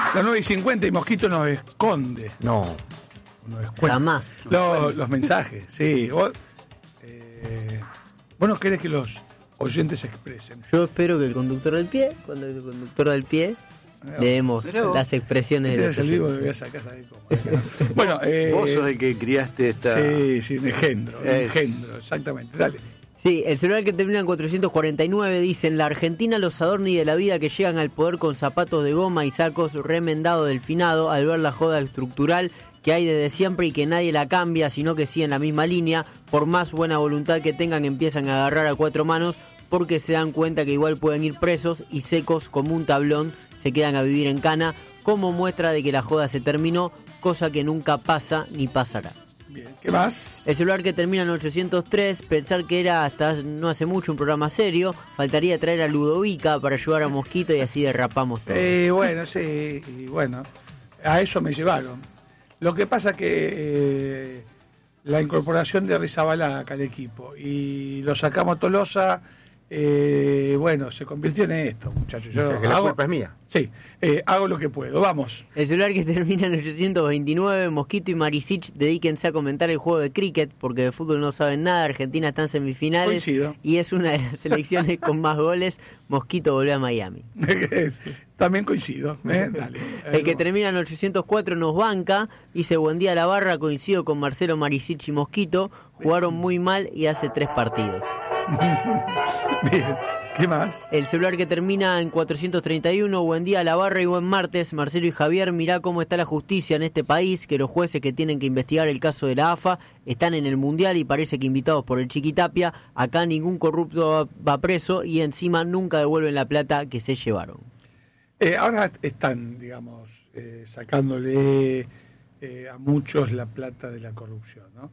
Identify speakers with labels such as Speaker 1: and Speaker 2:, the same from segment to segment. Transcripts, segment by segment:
Speaker 1: Las 9:50 y Mosquito nos esconde.
Speaker 2: No.
Speaker 1: Nos esconde.
Speaker 3: Jamás.
Speaker 1: Los mensajes, sí. Vos no querés que los oyentes se expresen.
Speaker 3: Yo espero que el conductor del pie, cuando el conductor del pie, leemos las expresiones de los
Speaker 1: el vivo
Speaker 3: oyentes.
Speaker 1: que voy a sacar ahí como. Bueno,
Speaker 2: Vos sos el que criaste esta...
Speaker 1: Sí, un engendro, exactamente. Dale.
Speaker 3: Sí, el celular que termina en 449 dice: en la Argentina los Adorni de la vida que llegan al poder con zapatos de goma y sacos remendados del finado al ver la joda estructural que hay desde siempre y que nadie la cambia, sino que sigue en la misma línea, por más buena voluntad que tengan empiezan a agarrar a cuatro manos porque se dan cuenta que igual pueden ir presos y secos como un tablón se quedan a vivir en cana como muestra de que la joda se terminó, cosa que nunca pasa ni pasará.
Speaker 1: Bien, ¿qué más?
Speaker 3: El celular que termina en 803, pensar que era hasta no hace mucho un programa serio, faltaría traer a Ludovica para ayudar a Mosquito y así derrapamos todo.
Speaker 1: Bueno, sí, y bueno, a eso me llevaron. Lo que pasa que la incorporación de Rizabalaga al equipo y lo sacamos a Tolosa, se convirtió en esto, muchachos.
Speaker 2: Yo la culpa es mía.
Speaker 1: Sí, hago lo que puedo, vamos.
Speaker 3: El celular que termina en 829, Mosquito y Marisich, dedíquense a comentar el juego de cricket, porque de fútbol no saben nada. Argentina está en semifinales.
Speaker 1: Coincido.
Speaker 3: Y es una de las selecciones con más goles. Mosquito volvió a Miami.
Speaker 1: También coincido, dale.
Speaker 3: El que termina en 804 nos banca, dice: buen día a la barra, coincido con Marcelo, Marisich y Mosquito, jugaron muy mal y hace 3 partidos.
Speaker 1: Bien, ¿qué más?
Speaker 3: El celular que termina en 431, buen día a la barra y buen martes, Marcelo y Javier, mirá cómo está la justicia en este país, que los jueces que tienen que investigar el caso de la AFA están en el Mundial y parece que invitados por el Chiquitapia, acá ningún corrupto va preso y encima nunca devuelven la plata que se llevaron.
Speaker 1: Ahora están, digamos, sacándole a muchos la plata de la corrupción, ¿no?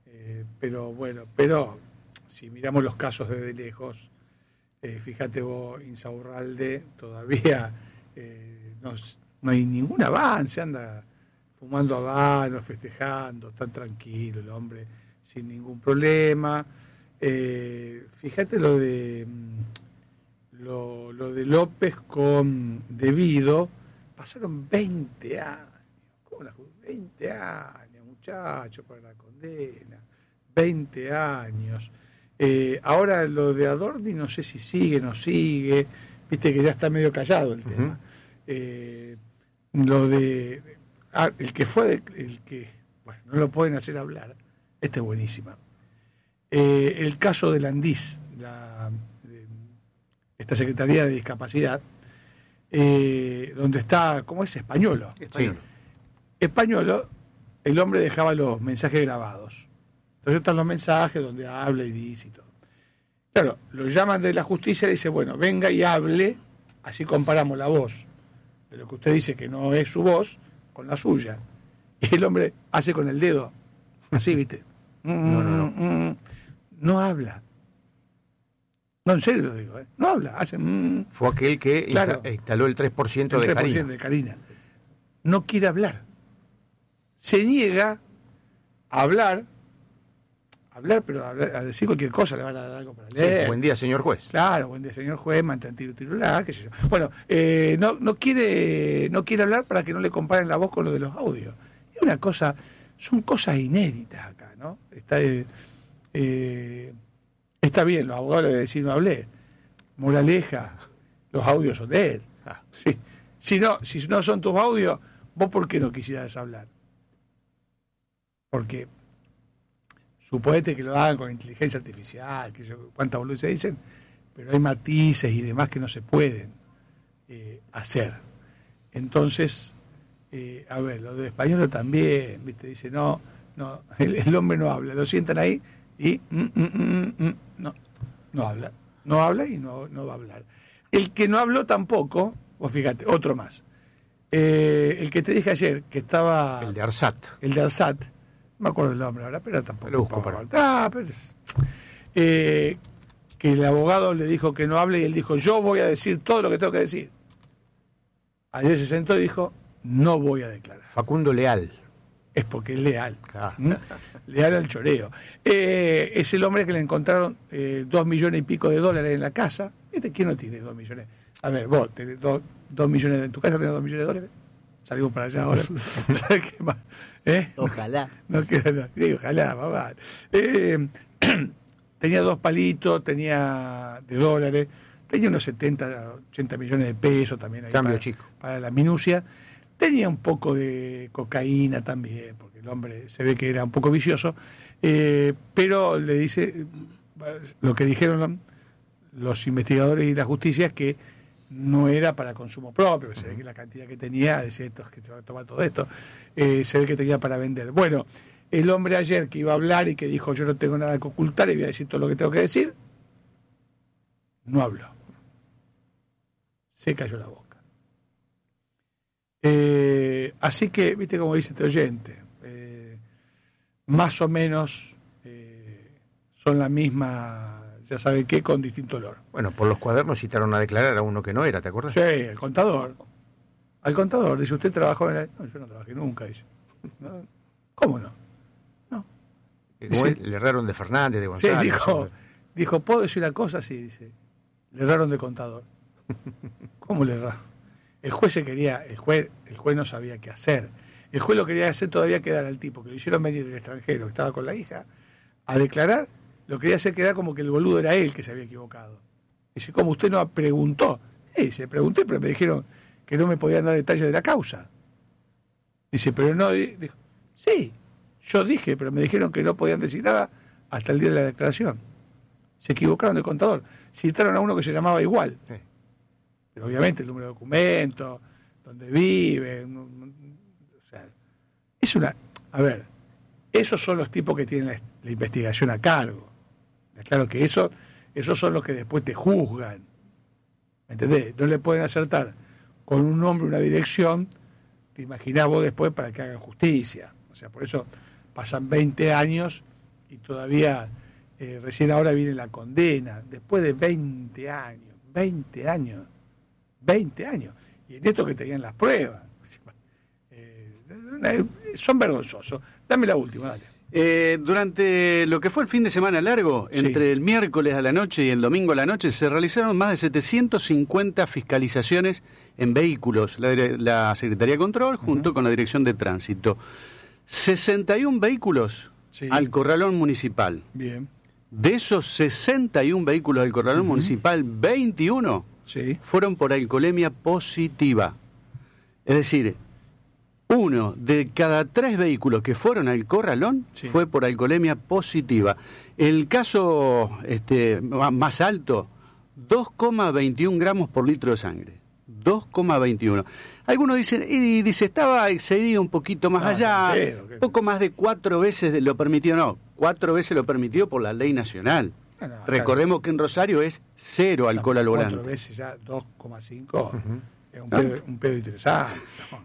Speaker 1: Pero si miramos los casos desde lejos, fíjate vos, Insaurralde, todavía no hay ningún avance, anda fumando habanos, festejando, tan tranquilo el hombre, sin ningún problema. Fíjate lo de López con Devido, pasaron 20 años, ¿cómo 20 años, muchachos, para la condena, 20 años. Ahora lo de Adorni no sé si sigue, no sigue, viste que ya está medio callado el tema. Lo de no lo pueden hacer hablar, esta es buenísima. El caso de Landís, esta Secretaría de Discapacidad, donde está, ¿cómo es? Españolo. Españolo, el hombre dejaba los mensajes grabados. Entonces están los mensajes donde habla y dice y todo. Claro, lo llaman de la justicia y dice, bueno, venga y hable, así comparamos la voz de lo que usted dice que no es su voz con la suya. Y el hombre hace con el dedo, así, ¿viste? No habla. No, en serio lo digo, no habla, hace...
Speaker 2: Fue aquel que instaló el 3% de Karina.
Speaker 1: El 3% de Karina. No quiere hablar. Se niega a hablar, pero a decir cualquier cosa, le van a dar algo para leer.
Speaker 2: Sí, buen día, señor juez.
Speaker 1: Claro, buen día, señor juez, mantén titular, qué sé yo. Bueno, no quiere hablar para que no le comparen la voz con lo de los audios. Es una cosa, son cosas inéditas acá, ¿no? Está bien, los abogados le decir no hablé. Moraleja, los audios son de él. Sí. Si no son tus audios, ¿vos por qué no quisieras hablar? Porque suponete que lo hagan con inteligencia artificial, que cuántas boludeces se dicen, pero hay matices y demás que no se pueden hacer. Entonces, lo de Españolo también, ¿viste? Dice, no, el hombre no habla, lo sientan ahí y no habla y no va a hablar. El que no habló tampoco, vos fíjate, otro más. El que te dije ayer, que estaba...
Speaker 2: El de Arsat.
Speaker 1: No me acuerdo el nombre ahora, pero tampoco.
Speaker 2: Lo busco
Speaker 1: que el abogado le dijo que no hable y él dijo, yo voy a decir todo lo que tengo que decir. Ayer se sentó y dijo, no voy a declarar.
Speaker 2: Facundo Leal.
Speaker 1: Es porque es leal.
Speaker 2: Claro.
Speaker 1: Leal al choreo. Es el hombre que le encontraron 2 millones y pico de dólares en la casa. ¿Quién no tiene 2 millones? A ver, vos tenés 2 millones en tu casa, tenés 2 millones de dólares. Salimos para allá ahora. ¿Sabes qué más?
Speaker 3: Ojalá.
Speaker 1: No queda, sí, ojalá, mamá. Tenía 2 palitos, tenía de dólares, tenía unos 70, 80 millones de pesos también ahí para la minucia. Tenía un poco de cocaína también, porque el hombre se ve que era un poco vicioso, pero le dice, lo que dijeron los investigadores y la justicia es que no era para consumo propio, que se ve que la cantidad que tenía, decía, esto es que se va a tomar todo esto, se ve que tenía para vender. Bueno, el hombre ayer que iba a hablar y que dijo yo no tengo nada que ocultar y voy a decir todo lo que tengo que decir, no habló. Se cayó la boca. Así que, viste como dice este oyente, más o menos son la misma, ya sabe qué, con distinto olor.
Speaker 2: Bueno, por los cuadernos citaron a declarar a uno que no era, ¿te acuerdas?
Speaker 1: Sí, el contador. Al contador, dice, ¿usted trabajó en la...? No, yo no trabajé nunca, dice. ¿No? ¿Cómo no? No.
Speaker 2: Dice, le erraron de Fernández, de González.
Speaker 1: Sí, dijo, ¿puedo decir una cosa? Sí, dice, le erraron de contador. ¿Cómo le erraron? El juez no sabía qué hacer. El juez lo quería hacer todavía quedar al tipo, que lo hicieron venir del extranjero, que estaba con la hija, a declarar, lo quería hacer quedar como que el boludo era él que se había equivocado. Dice, ¿cómo usted no preguntó? Se pregunté, pero me dijeron que no me podían dar detalles de la causa. Dice, pero no, dijo, sí, yo dije, pero me dijeron que no podían decir nada hasta el día de la declaración. Se equivocaron de contador. Citaron a uno que se llamaba igual. Sí. Pero obviamente el número de documentos, dónde vive, o sea, es una... A ver, esos son los tipos que tienen la investigación a cargo. Claro que esos son los que después te juzgan. ¿Me entendés? No le pueden acertar con un nombre, una dirección, te imaginás vos después para que hagan justicia. O sea, por eso pasan 20 años y todavía recién ahora viene la condena, después de 20 años. Y en esto que tenían las pruebas. Son vergonzosos. Dame la última, dale.
Speaker 4: Durante lo que fue el fin de semana largo, entre el miércoles a la noche y el domingo a la noche, se realizaron más de 750 fiscalizaciones en vehículos. La Secretaría de Control junto con la Dirección de Tránsito. 61 vehículos al Corralón Municipal.
Speaker 1: Bien.
Speaker 4: De esos 61 vehículos del Corralón Municipal, 21 fueron por alcoholemia positiva. Es decir, 1 de cada 3 vehículos que fueron al Corralón fue por alcoholemia positiva. El caso más alto, 2,21 gramos por litro de sangre. 2,21. Algunos dicen, estaba excedido un poquito más allá, poco más de 4 veces lo permitido. No, 4 veces lo permitido por la ley nacional. Recordemos que en Rosario es 0 alcohol al volante.
Speaker 1: 4 veces ya, 2,5 es un pedo interesante.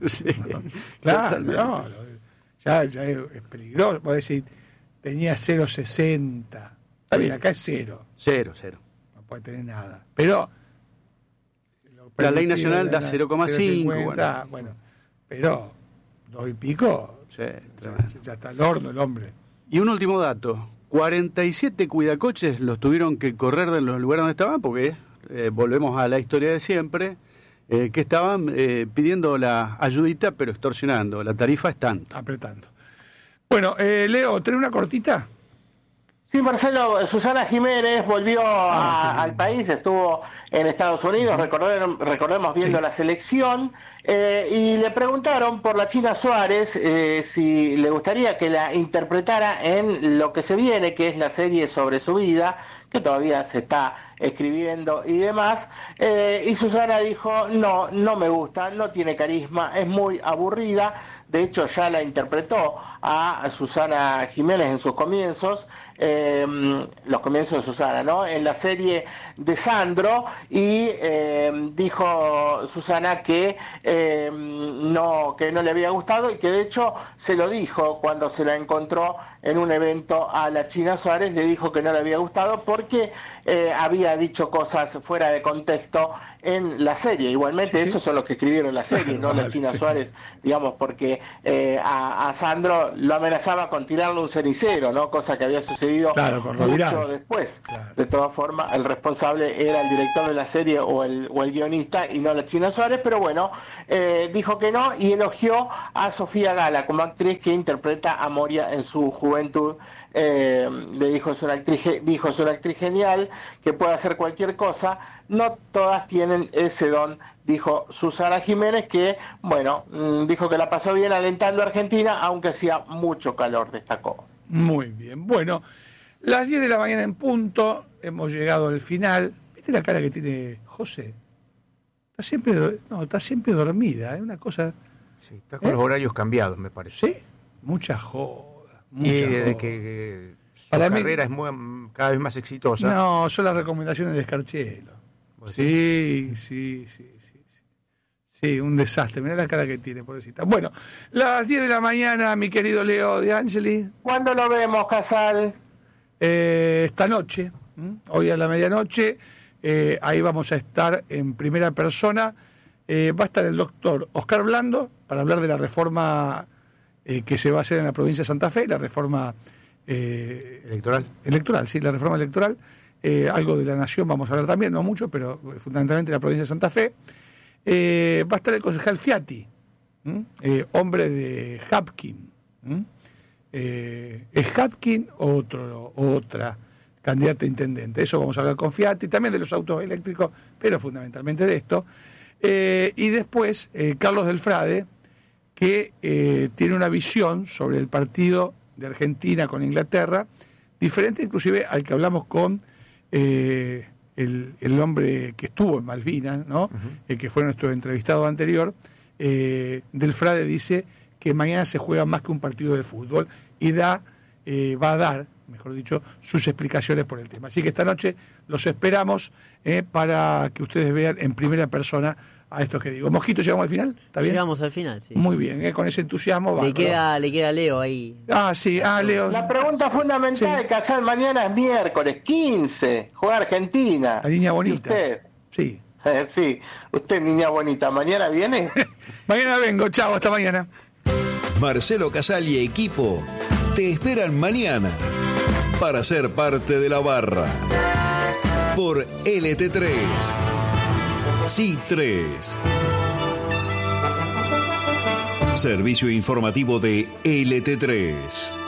Speaker 1: Claro, ya es peligroso. Vos decís, tenía 0,60. Está bien, acá es 0.
Speaker 4: 0.
Speaker 1: No puede tener nada. Pero
Speaker 4: la ley nacional da 0,5.
Speaker 1: Bueno, pero 2 y pico, ya está al horno el hombre.
Speaker 4: Y un último dato, 47 cuidacoches los tuvieron que correr de los lugares donde estaban, porque volvemos a la historia de siempre, que estaban pidiendo la ayudita, pero extorsionando. La tarifa es tanto.
Speaker 1: Apretando. Bueno, Leo, ¿tenés una cortita?
Speaker 5: Sí, Marcelo, Susana Jiménez volvió al país, estuvo en Estados Unidos, recordemos viendo la selección, y le preguntaron por la China Suárez si le gustaría que la interpretara en lo que se viene, que es la serie sobre su vida, que todavía se está escribiendo y demás, y Susana dijo, no me gusta, no tiene carisma, es muy aburrida. De hecho ya la interpretó a Susana Jiménez en sus comienzos, los comienzos de Susana, ¿no? En la serie de Sandro, y dijo Susana que no le había gustado, y que de hecho se lo dijo cuando se la encontró en un evento a la China Suárez, le dijo que no le había gustado porque había había dicho cosas fuera de contexto en la serie. Igualmente, esos son los que escribieron la serie, no la China Suárez, digamos, porque a Sandro lo amenazaba con tirarle un cenicero, ¿no? Cosa que había sucedido mucho después. Claro. De todas formas, el responsable era el director de la serie o el guionista y no la China Suárez, pero bueno, dijo que no y elogió a Sofía Gala como actriz que interpreta a Moria en su juventud. Le dijo es una actriz genial que puede hacer cualquier cosa, no todas tienen ese don, dijo Susana Jiménez, que bueno, dijo que la pasó bien alentando a Argentina aunque hacía mucho calor, destacó.
Speaker 1: Muy bien, bueno, las 10 de la mañana en punto, hemos llegado al final. ¿Viste la cara que tiene José? Está siempre dormida, es una cosa.
Speaker 2: Sí, está con los horarios cambiados, me parece.
Speaker 1: Sí, mucha joda.
Speaker 2: Y desde que su carrera es cada vez más exitosa.
Speaker 1: No, son las recomendaciones de Scarchello. Sí, un desastre. Mirá la cara que tiene, pobrecita. Bueno, las 10 de la mañana, mi querido Leo De Angeli.
Speaker 5: ¿Cuándo lo vemos, Casal?
Speaker 1: Esta noche, hoy a la medianoche. Ahí vamos a estar en primera persona. Va a estar el doctor Oscar Blando para hablar de la reforma que se va a hacer en la provincia de Santa Fe, la reforma electoral, sí, la reforma electoral. Algo de la Nación vamos a hablar también, no mucho, pero fundamentalmente la provincia de Santa Fe. Va a estar el concejal Fiati, hombre de Hapkin. ¿Es Hapkin o otra candidata a intendente? Eso vamos a hablar con Fiati, también de los autos eléctricos, pero fundamentalmente de esto. Y después Carlos Delfrade, que tiene una visión sobre el partido de Argentina con Inglaterra, diferente inclusive al que hablamos con el hombre que estuvo en Malvinas, ¿no? Que fue nuestro entrevistado anterior. Delfrade dice que mañana se juega más que un partido de fútbol y va a dar, mejor dicho, sus explicaciones por el tema. Así que esta noche los esperamos para que ustedes vean en primera persona a esto que digo. Mosquito, ¿llegamos al final? ¿Está bien?
Speaker 3: Llegamos al final, sí.
Speaker 1: Muy bien, con ese entusiasmo.
Speaker 3: Le queda a Leo ahí.
Speaker 1: Sí, Leo.
Speaker 5: La pregunta fundamental, Casal, mañana es miércoles 15, juega Argentina.
Speaker 1: La niña bonita.
Speaker 5: ¿Y usted?
Speaker 1: Sí.
Speaker 5: Sí, usted, niña bonita, ¿mañana viene?
Speaker 1: Mañana vengo, chao, hasta mañana.
Speaker 6: Marcelo Casal y equipo te esperan mañana para ser parte de la barra por LT3. Sí 3. Servicio informativo de LT3.